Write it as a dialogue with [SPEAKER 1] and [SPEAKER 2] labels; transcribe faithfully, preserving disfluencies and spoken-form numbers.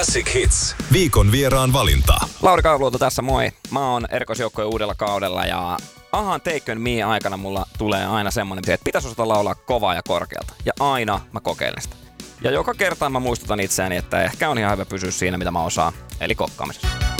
[SPEAKER 1] Classic Hits. Viikon vieraan valinta.
[SPEAKER 2] Lauri Kauluoto tässä, moi. Mä oon erikoisjoukkojen uudella kaudella ja Ahan Take On Me aikana mulla tulee aina semmonen, että pitäisi osata laulaa kovaa ja korkealta. Ja aina mä kokeilen sitä. Ja joka kerta mä muistutan itseäni, että ehkä on ihan hyvä pysyä siinä, mitä mä osaan, eli kokkaamisessa.